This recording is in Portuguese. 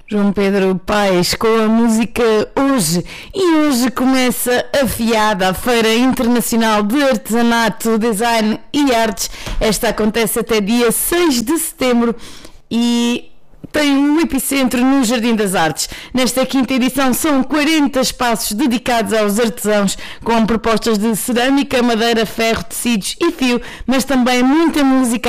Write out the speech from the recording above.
João Pedro Paes com a música Hoje. E hoje começa a FIADA, a Feira Internacional de Artesanato, Design e Artes. Esta acontece até dia 6 de setembro e tem um epicentro no Jardim das Artes. Nesta quinta edição são 40 espaços dedicados aos artesãos, com propostas de cerâmica, madeira, ferro, tecidos e fio, mas também muita música